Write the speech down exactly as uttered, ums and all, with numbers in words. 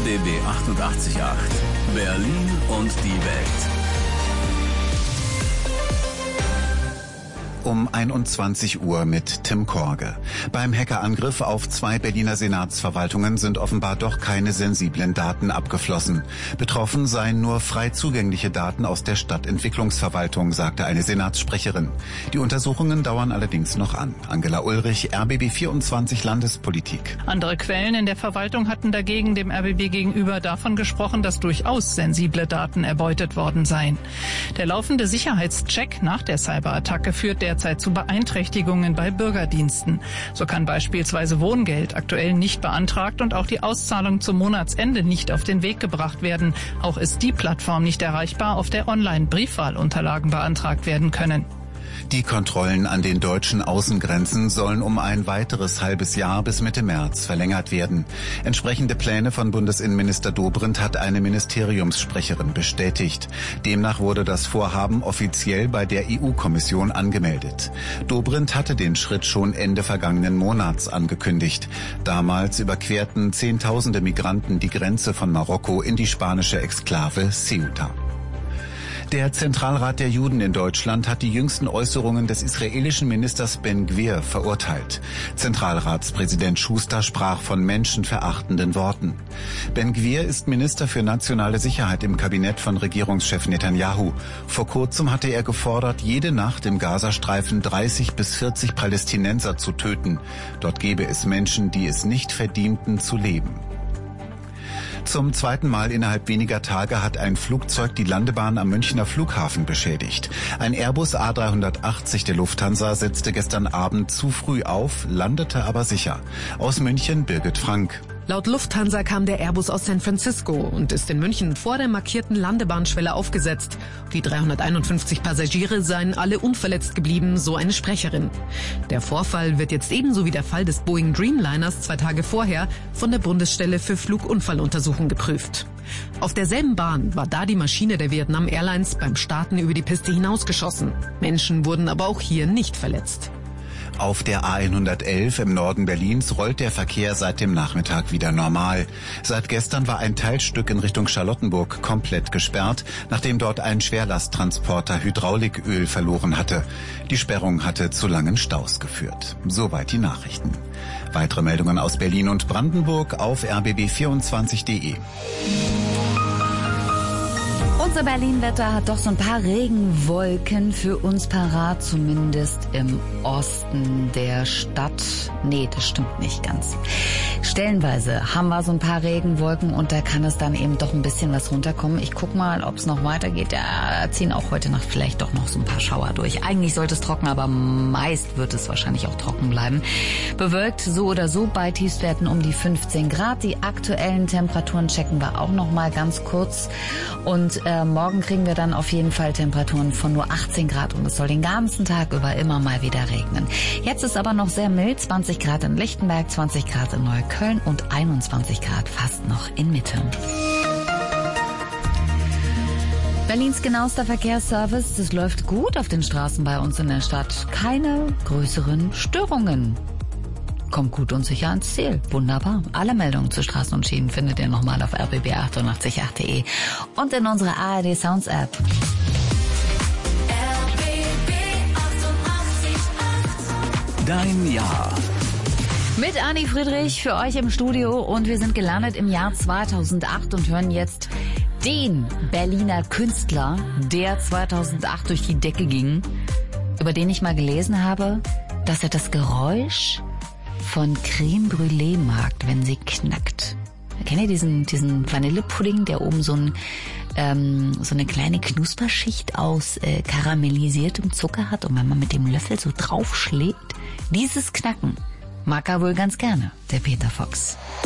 B B achtundachtzig Komma acht. Berlin und die Welt. Um einundzwanzig Uhr mit Tim Korge. Beim Hackerangriff auf zwei Berliner Senatsverwaltungen sind offenbar doch keine sensiblen Daten abgeflossen. Betroffen seien nur frei zugängliche Daten aus der Stadtentwicklungsverwaltung, sagte eine Senatssprecherin. Die Untersuchungen dauern allerdings noch an. Angela Ulrich, R B B vierundzwanzig Landespolitik. Andere Quellen in der Verwaltung hatten dagegen dem R B B gegenüber davon gesprochen, dass durchaus sensible Daten erbeutet worden seien. Der laufende Sicherheitscheck nach der Cyberattacke führt der Zeit zu Beeinträchtigungen bei Bürgerdiensten. So kann beispielsweise Wohngeld aktuell nicht beantragt und auch die Auszahlung zum Monatsende nicht auf den Weg gebracht werden. Auch ist die Plattform nicht erreichbar, auf der Online-Briefwahlunterlagen beantragt werden können. Die Kontrollen an den deutschen Außengrenzen sollen um ein weiteres halbes Jahr bis Mitte März verlängert werden. Entsprechende Pläne von Bundesinnenminister Dobrindt hat eine Ministeriumssprecherin bestätigt. Demnach wurde das Vorhaben offiziell bei der E U-Kommission angemeldet. Dobrindt hatte den Schritt schon Ende vergangenen Monats angekündigt. Damals überquerten Zehntausende Migranten die Grenze von Marokko in die spanische Exklave Ceuta. Der Zentralrat der Juden in Deutschland hat die jüngsten Äußerungen des israelischen Ministers Ben Gvir verurteilt. Zentralratspräsident Schuster sprach von menschenverachtenden Worten. Ben Gvir ist Minister für nationale Sicherheit im Kabinett von Regierungschef Netanyahu. Vor kurzem hatte er gefordert, jede Nacht im Gazastreifen dreißig bis vierzig Palästinenser zu töten. Dort gebe es Menschen, die es nicht verdienten, zu leben. Zum zweiten Mal innerhalb weniger Tage hat ein Flugzeug die Landebahn am Münchner Flughafen beschädigt. Ein Airbus A dreihundertachtzig der Lufthansa setzte gestern Abend zu früh auf, landete aber sicher. Aus München Birgit Frank. Laut Lufthansa kam der Airbus aus San Francisco und ist in München vor der markierten Landebahnschwelle aufgesetzt. Die dreihunderteinundfünfzig Passagiere seien alle unverletzt geblieben, so eine Sprecherin. Der Vorfall wird jetzt ebenso wie der Fall des Boeing Dreamliners zwei Tage vorher von der Bundesstelle für Flugunfalluntersuchung geprüft. Auf derselben Bahn war da die Maschine der Vietnam Airlines beim Starten über die Piste hinausgeschossen. Menschen wurden aber auch hier nicht verletzt. Auf der A hundertelf im Norden Berlins rollt der Verkehr seit dem Nachmittag wieder normal. Seit gestern war ein Teilstück in Richtung Charlottenburg komplett gesperrt, nachdem dort ein Schwerlasttransporter Hydrauliköl verloren hatte. Die Sperrung hatte zu langen Staus geführt. Soweit die Nachrichten. Weitere Meldungen aus Berlin und Brandenburg auf r b b vierundzwanzig punkt de. Unser Berlin-Wetter hat doch so ein paar Regenwolken für uns parat, zumindest im Osten der Stadt. Nee, das stimmt nicht ganz. Stellenweise haben wir so ein paar Regenwolken und da kann es dann eben doch ein bisschen was runterkommen. Ich guck mal, ob es noch weitergeht. Ja, ziehen auch heute Nacht vielleicht doch noch so ein paar Schauer durch. Eigentlich sollte es trocken, aber meist wird es wahrscheinlich auch trocken bleiben. Bewölkt so oder so bei Tiefstwerten um die fünfzehn Grad. Die aktuellen Temperaturen checken wir auch noch mal ganz kurz. Und äh, morgen kriegen wir dann auf jeden Fall Temperaturen von nur achtzehn Grad und es soll den ganzen Tag über immer mal wieder regnen. Jetzt ist aber noch sehr mild, zwanzig Grad in Lichtenberg, zwanzig Grad in Neukölln und einundzwanzig Grad fast noch in Mitte. Berlins genauester Verkehrsservice, das läuft gut auf den Straßen bei uns in der Stadt. Keine größeren Störungen. Kommt gut und sicher ans Ziel. Wunderbar. Alle Meldungen zu Straßen und Schienen findet ihr nochmal auf r b b achtundachtzig punkt acht punkt de und in unserer A R D Sounds App. R B B achtundachtzig Komma acht. Dein Jahr. Mit Anni Friedrich für euch im Studio und wir sind gelandet im Jahr zweitausendacht und hören jetzt den Berliner Künstler, der zweitausendacht durch die Decke ging, über den ich mal gelesen habe, dass er das Geräusch von Creme Brûlée mag, wenn sie knackt. Kennt ihr diesen, diesen Vanillepudding, der oben so, ein, ähm, so eine kleine Knusperschicht aus äh, karamellisiertem Zucker hat und wenn man mit dem Löffel so draufschlägt, dieses Knacken mag er wohl ganz gerne, der Peter Fox.